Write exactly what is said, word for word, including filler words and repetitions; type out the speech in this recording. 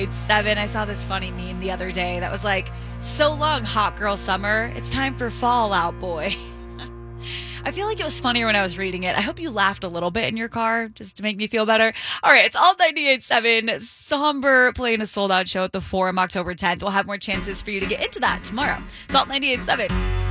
Seven. I saw this funny meme the other day that was like, so long, hot girl summer. It's time for fall out, boy. I feel like it was funnier when I was reading it. I hope you laughed a little bit in your car just to make me feel better. All right, it's Alt ninety-eight point seven. Somber playing a sold out show at the Forum October tenth. We'll have more chances for you to get into that tomorrow. It's Alt ninety-eight point seven.